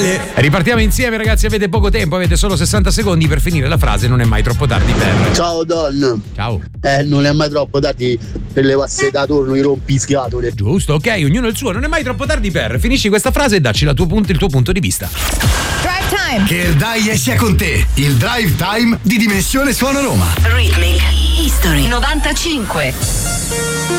Ripartiamo insieme, ragazzi, avete poco tempo, avete solo 60 secondi per finire la frase. Non è mai troppo tardi per. Ciao Don. Ciao. Non è mai troppo tardi per le passate da torno, i rompiscatole. Giusto, ok, ognuno il suo. Non è mai troppo tardi per. Finisci questa frase e dacci il tuo punto di vista. Drive Time. Che il Dai sia con te. Il Drive Time di Dimensione Suono Roma. Rhythmic History 95.